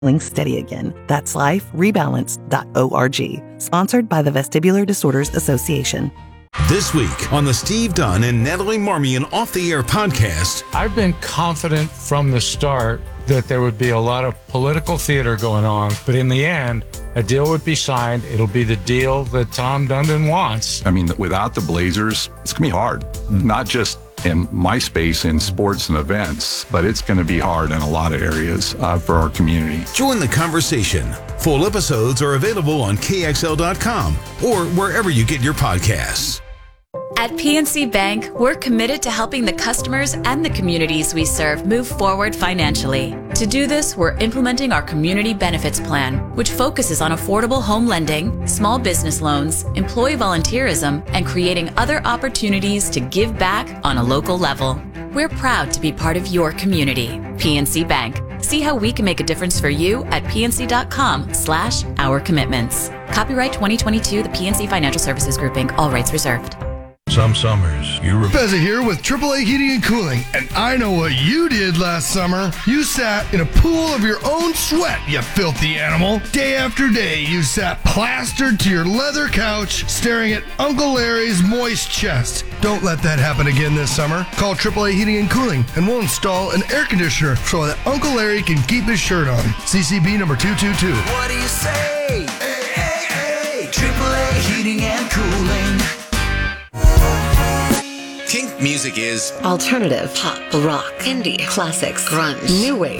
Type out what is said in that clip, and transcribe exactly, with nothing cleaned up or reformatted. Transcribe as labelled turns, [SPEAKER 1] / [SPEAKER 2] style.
[SPEAKER 1] steady again. That's life rebalance dot org. Sponsored by the Vestibular Disorders Association.
[SPEAKER 2] This week on the Steve Dunn and Natalie Marmion Off the Air podcast.
[SPEAKER 3] I've been confident from the start that there would be a lot of political theater going on, but in the end, a deal would be signed. It'll be the deal that Tom Dundon wants.
[SPEAKER 4] I mean, without the Blazers, it's going to be hard. Not just in my space in sports and events, but it's going to be hard in a lot of areas uh, for our community.
[SPEAKER 2] Join the conversation. Full episodes are available on K X L dot com or wherever you get your podcasts.
[SPEAKER 5] At P N C Bank, we're committed to helping the customers and the communities we serve move forward financially. To do this, we're implementing our Community Benefits Plan, which focuses on affordable home lending, small business loans, employee volunteerism, and creating other opportunities to give back on a local level. We're proud to be part of your community. P N C Bank. See how we can make a difference for you at pnc.com slash our commitments. Copyright twenty twenty-two, the P N C Financial Services Group, Incorporated. All rights reserved.
[SPEAKER 6] Some summers, you remember.
[SPEAKER 7] Fezza here with triple A Heating and Cooling, and I know what you did last summer. You sat in a pool of your own sweat, you filthy animal. Day after day, you sat plastered to your leather couch, staring at Uncle Larry's moist chest. Don't let that happen again this summer. Call triple A Heating and Cooling, and we'll install an air conditioner so that Uncle Larry can keep his shirt on. C C B number two two two.
[SPEAKER 8] What do you say? Hey, hey, hey, triple A Heating and Cooling.
[SPEAKER 9] Kink music is
[SPEAKER 10] alternative, pop, rock, indie, classics, grunge, new wave,